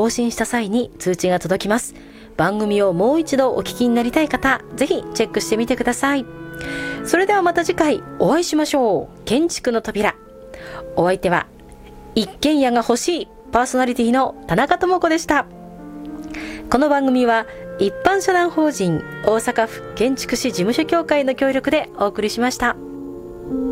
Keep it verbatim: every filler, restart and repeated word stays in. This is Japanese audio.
更新した際に通知が届きます。番組をもう一度お聞きになりたい方、ぜひチェックしてみてください。それではまた次回お会いしましょう。建築の扉。お相手は一軒家が欲しいパーソナリティの田中智子でした。この番組は一般社団法人大阪府建築士事務所協会の協力でお送りしました。